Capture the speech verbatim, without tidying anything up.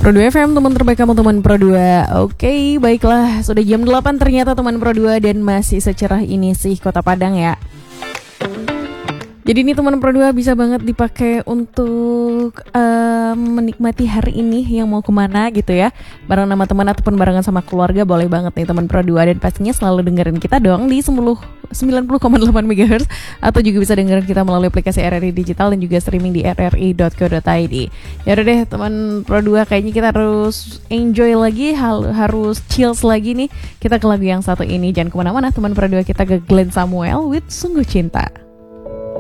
Pro dua F M, teman terbaik kamu, teman Pro dua. Oke, baiklah, sudah jam delapan ternyata teman Pro dua, dan masih secerah ini sih Kota Padang ya. Jadi ini teman Pro dua bisa banget dipakai untuk um, menikmati hari ini yang mau kemana gitu ya. Bareng sama teman ataupun barengan sama keluarga boleh banget nih teman Pro dua. Dan pastinya selalu dengerin kita dong di sembilan puluh koma delapan megahertz. Atau juga bisa dengerin kita melalui aplikasi R R I Digital dan juga streaming di r r i dot co dot i d. Ya udah deh teman Pro dua, kayaknya kita harus enjoy lagi, hal- harus chills lagi nih. Kita ke lagu yang satu ini. Jangan kemana-mana teman Pro dua, kita ke Glenn Samuel with Sungguh Cinta.